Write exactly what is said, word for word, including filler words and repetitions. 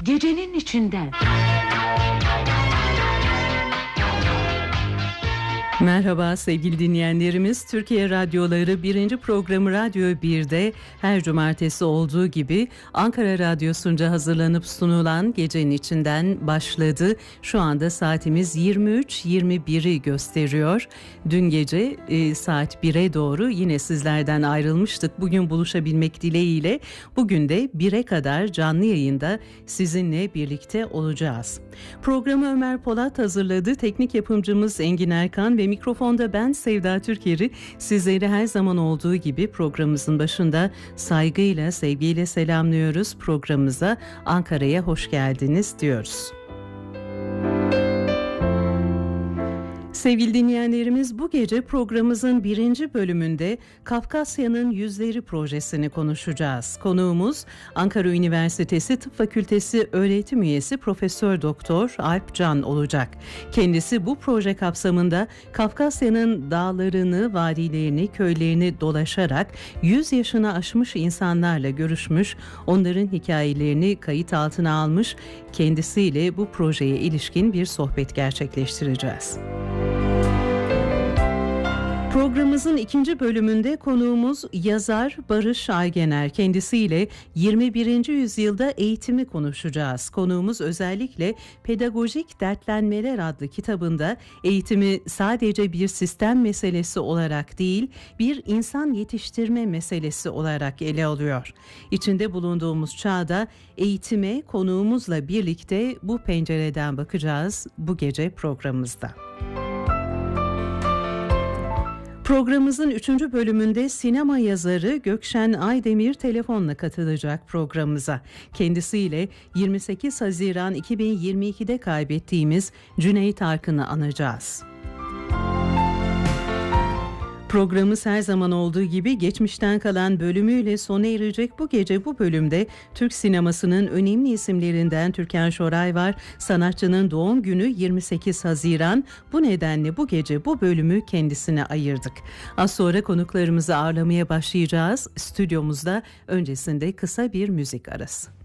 Gecenin içinden. Merhaba sevgili dinleyenlerimiz. Türkiye Radyoları birinci programı Radyo bir'de her cumartesi olduğu gibi Ankara Radyosu'nca hazırlanıp sunulan Gecenin içinden başladı. Şu anda saatimiz yirmi üç yirmi bir'i gösteriyor. Dün gece e, saat bir'e doğru yine sizlerden ayrılmıştık. Bugün buluşabilmek dileğiyle bugün de bir'e kadar canlı yayında sizinle birlikte olacağız. Programı Ömer Polat hazırladı. Teknik yapımcımız Engin Erkan ve mikrofonda ben Sevda Türker'i sizleri her zaman olduğu gibi programımızın başında saygıyla, sevgiyle selamlıyoruz. Programımıza Ankara'ya hoş geldiniz diyoruz. Sevgili dinleyenlerimiz, bu gece programımızın birinci bölümünde Kafkasya'nın Yüzleri projesini konuşacağız. Konuğumuz Ankara Üniversitesi Tıp Fakültesi öğretim üyesi Profesör Doktor Alp Can olacak. Kendisi bu proje kapsamında Kafkasya'nın dağlarını, vadilerini, köylerini dolaşarak yüz yaşını aşmış insanlarla görüşmüş, onların hikayelerini kayıt altına almış, kendisiyle bu projeye ilişkin bir sohbet gerçekleştireceğiz. Programımızın ikinci bölümünde konuğumuz yazar Barış Aygener. Kendisiyle yirmi birinci yüzyılda eğitimi konuşacağız. Konuğumuz özellikle Pedagojik Dertlenmeler adlı kitabında eğitimi sadece bir sistem meselesi olarak değil, bir insan yetiştirme meselesi olarak ele alıyor. İçinde bulunduğumuz çağda eğitime konuğumuzla birlikte bu pencereden bakacağız bu gece programımızda. Programımızın üçüncü bölümünde sinema yazarı Gökşen Aydemir telefonla katılacak programımıza. Kendisiyle yirmi sekiz Haziran iki bin yirmi iki'de kaybettiğimiz Cüneyt Arkın'ı anacağız. Programımız her zaman olduğu gibi geçmişten kalan bölümüyle sona erecek. Bu gece bu bölümde Türk sinemasının önemli isimlerinden Türkan Şoray var. Sanatçının doğum günü yirmi sekiz Haziran. Bu nedenle bu gece bu bölümü kendisine ayırdık. Az sonra konuklarımızı ağırlamaya başlayacağız. Stüdyomuzda öncesinde kısa bir müzik arası.